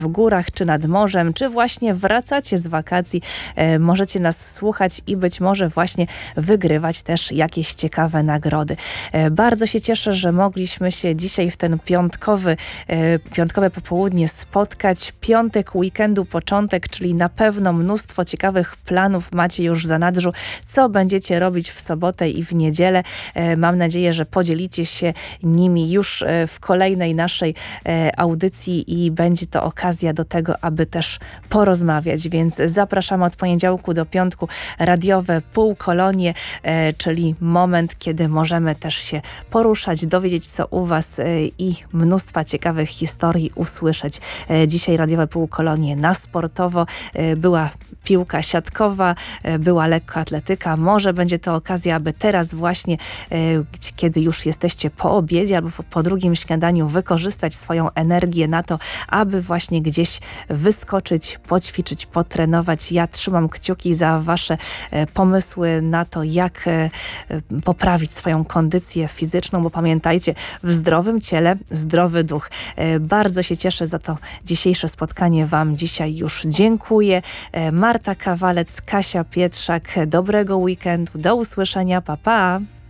w górach, czy nad morzem, czy właśnie wracacie z wakacji, możecie nas słuchać i być może właśnie wygrywać też jakieś ciekawe nagrody. Bardzo się cieszę, że mogliśmy się dzisiaj w ten piątkowe popołudnie spotkać. Piątek weekendu, początek, czyli na pewno mnóstwo ciekawych planów macie już w zanadrzu, co będziecie robić w sobotę i w niedzielę. Mam nadzieję, że podzielicie się nimi już w kolejnej naszej audycji i będzie to okazja do tego, aby też porozmawiać, więc zapraszamy od poniedziałku do piątku radiowe półkolonie, czyli moment, kiedy możemy też się poruszać, dowiedzieć co u Was i mnóstwa ciekawych historii usłyszeć. Dzisiaj radiowe półkolonie na sportowo, była piłka siatkowa, była lekkoatletyka. Może będzie to okazja, aby teraz właśnie, kiedy już jesteście po obiedzie albo po drugim śniadaniu, wykorzystać swoją energię na to, aby właśnie gdzieś wyskoczyć, poćwiczyć, potrenować. Ja trzymam kciuki za Wasze pomysły na to, jak poprawić swoją kondycję fizyczną, bo pamiętajcie, w zdrowym ciele zdrowy duch. Bardzo się cieszę za to dzisiejsze spotkanie. Wam dzisiaj już dziękuję. Marta Kawalec, Kasia Pietrzak. Dobrego weekendu. Do usłyszenia. Pa, pa.